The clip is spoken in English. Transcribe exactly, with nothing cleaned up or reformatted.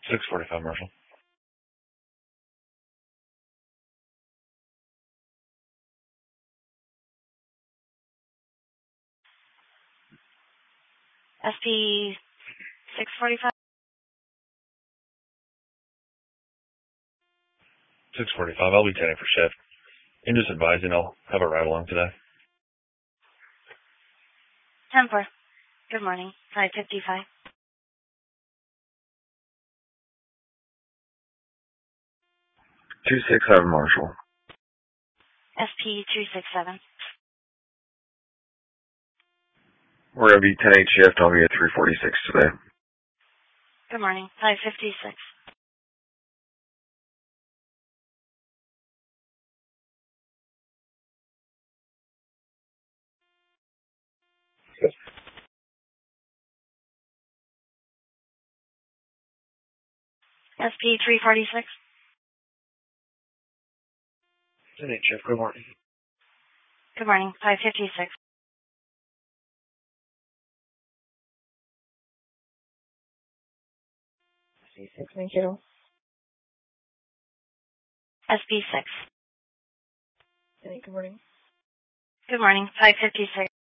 six forty-five, Marshall. S P six forty-five? six forty-five, I'll be tending for shift. And just advising I'll have a ride along today. ten four. Good morning. five fifty-five. two six seven, Marshall. S P two six seven. We're going to be ten eight shift. I'll be at three forty-six today. Good morning. five fifty-six. S P three forty-six. ten eight shift, good morning. Good morning. five fifty-six. S P six, thank you. S P six. Hey, good morning. Good morning. five fifty-six.